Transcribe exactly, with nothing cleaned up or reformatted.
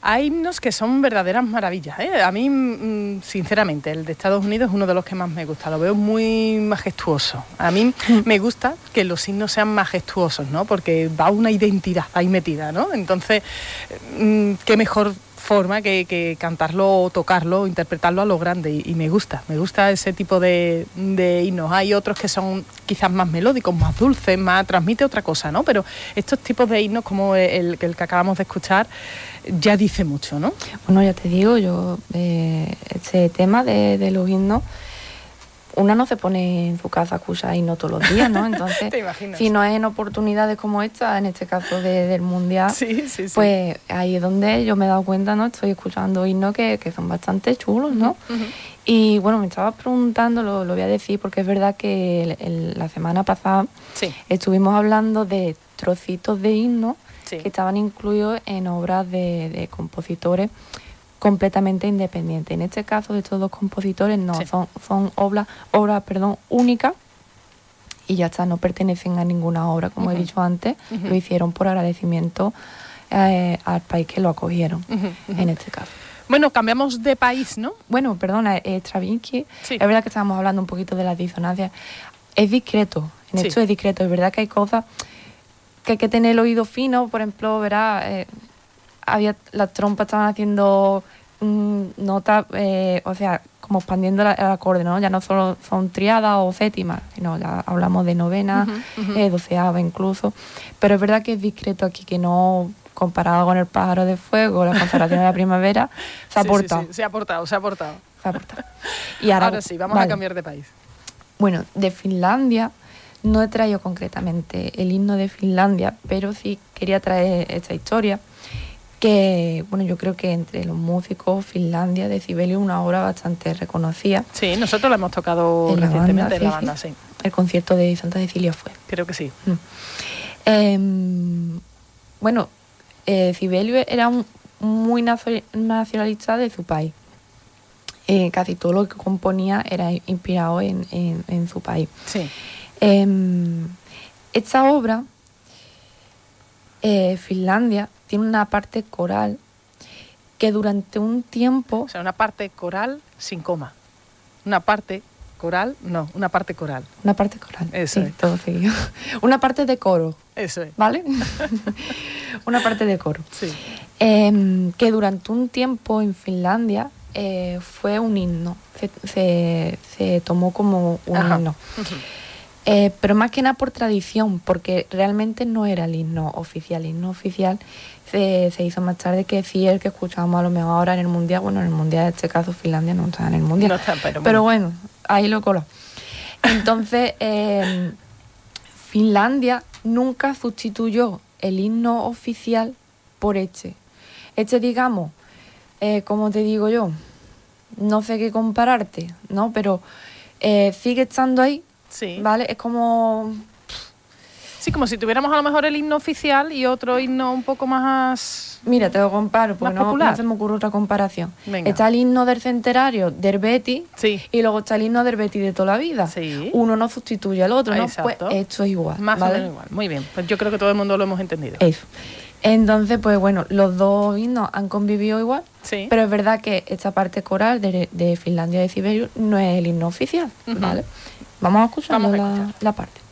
hay himnos que son verdaderas maravillas, ¿eh? A mí, sinceramente, el de Estados Unidos es uno de los que más me gusta. Lo veo muy majestuoso. A mí me gusta que los himnos sean majestuosos, ¿no? Porque va una identidad ahí metida, ¿no? Entonces, qué mejor forma que, que cantarlo, o tocarlo, o interpretarlo a lo grande, y, y me gusta, me gusta ese tipo de, de himnos. Hay otros que son quizás más melódicos, más dulces, más transmite otra cosa, ¿no? Pero estos tipos de himnos como el, el que acabamos de escuchar ya dice mucho, ¿no? Bueno, ya te digo, yo eh, ese tema de, de los himnos, una no se pone en su casa a escuchar himnos todos los días, ¿no? Entonces, si no es en oportunidades como esta, en este caso de, del Mundial, sí, sí, sí. pues ahí es donde yo me he dado cuenta, ¿no? Estoy escuchando himnos que, que son bastante chulos, ¿no? Uh-huh. Y bueno, me estabas preguntando, lo, lo voy a decir, porque es verdad que el, el, la semana pasada sí. estuvimos hablando de trocitos de himnos sí. que estaban incluidos en obras de, de compositores completamente independiente. En este caso, de estos dos compositores, no, sí. son, son obras, obras, perdón, únicas, y ya está, no pertenecen a ninguna obra, como uh-huh. he dicho antes, uh-huh. lo hicieron por agradecimiento eh, al país que lo acogieron, uh-huh. Uh-huh. en este caso. Bueno, cambiamos de país, ¿no? Bueno, perdona, eh, Stravinsky, sí. es verdad que estábamos hablando un poquito de las disonancias, es discreto, en sí. esto es discreto, es verdad que hay cosas que hay que tener el oído fino, por ejemplo, verás... Eh, había las trompas estaban haciendo mmm, notas, eh, o sea, como expandiendo la, el acorde, ¿no? Ya no solo son triadas o séptimas, sino ya hablamos de novena, uh-huh, uh-huh. Eh, doceava incluso. Pero es verdad que es discreto aquí, que no, comparado con el pájaro de fuego, la consagración de la primavera, se ha sí, aportado. Sí, sí, se ha aportado, se ha aportado. Se ha aportado. Y ahora, ahora sí, vamos vale. a cambiar de país. Bueno, de Finlandia no he traído concretamente el himno de Finlandia, pero sí quería traer esta historia, que, bueno, yo creo que entre los músicos, Finlandia, de Sibelius, una obra bastante reconocida. Sí, nosotros la hemos tocado en recientemente en la banda, sí. El concierto de Santa Cecilia fue. Creo que sí. Mm. Eh, bueno, eh, Sibelius era un, muy nacionalista de su país. Eh, casi todo lo que componía era inspirado en, en, en su país. Sí. Eh, esta obra, eh, Finlandia, tiene una parte coral que durante un tiempo... O sea, una parte coral sin coma. Una parte coral, no, una parte coral. Una parte coral, eso sí, es. Todo seguido. Una parte de coro. Eso es. ¿Vale? Una parte de coro. Sí. Eh, que durante un tiempo en Finlandia eh, fue un himno. Se, se, se tomó como un Ajá. himno. Uh-huh. Eh, pero más que nada por tradición, porque realmente no era el himno oficial. El himno oficial se, se hizo más tarde, que sí, el que escuchamos a lo mejor ahora en el Mundial. Bueno, en el Mundial, en este caso, Finlandia no está en el Mundial. No está, pero, pero bueno, ahí lo coló. Entonces, eh, Finlandia nunca sustituyó el himno oficial por este. Este, digamos, eh, como te digo yo, no sé qué compararte, ¿no? Pero eh, sigue estando ahí. Sí. ¿Vale? Es como... Sí, como si tuviéramos a lo mejor el himno oficial y otro himno un poco más... Mira, te lo comparo, porque no, no se me ocurre otra comparación. Venga. Está el himno del centenario del Betis, sí. y luego está el himno del Betis de toda la vida. Sí. Uno no sustituye al otro, ¿no? Exacto. Pues esto es igual. Más ¿vale? o menos igual. Muy bien. Pues yo creo que todo el mundo lo hemos entendido. Eso. Entonces, pues bueno, los dos himnos han convivido igual, sí. pero es verdad que esta parte coral de, de Finlandia de Sibelius no es el himno oficial, uh-huh. ¿vale? Vamos a escuchar, Vamos a escuchar. La, la parte.